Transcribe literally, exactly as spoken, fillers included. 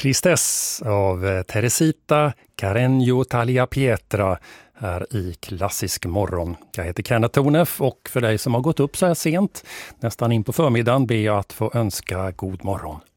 Tristesse av Teresita Carreño Tagliapietra här i Klassisk morgon. Jag heter Kenneth Tornef och för dig som har gått upp så här sent, nästan in på förmiddagen, ber jag att få önska god morgon.